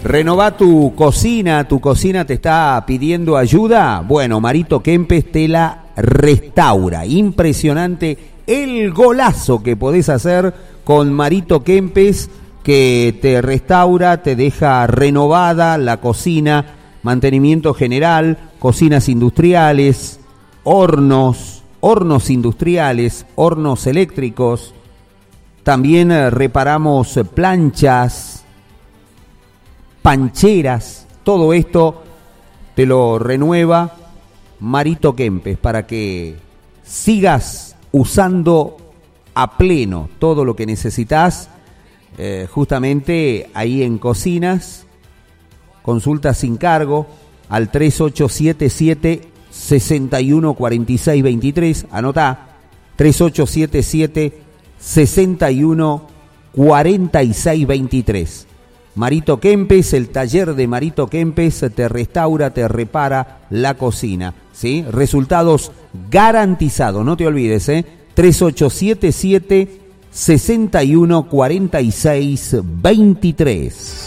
Renová tu cocina te está pidiendo ayuda. Bueno, Marito Kempes te la restaura. Impresionante el golazo que podés hacer con Marito Kempes, que te restaura, te deja renovada la cocina, mantenimiento general, cocinas industriales, hornos industriales, hornos eléctricos. También reparamos planchas, pancheras, todo esto te lo renueva Marito Kempes para que sigas usando a pleno todo lo que necesitas, justamente ahí en cocinas. Consulta sin cargo al 3877-614623, anotá, 3877-614623. Marito Kempes, el taller de Marito Kempes te restaura, te repara la cocina, ¿sí? Resultados garantizados, no te olvides, 3877-614623.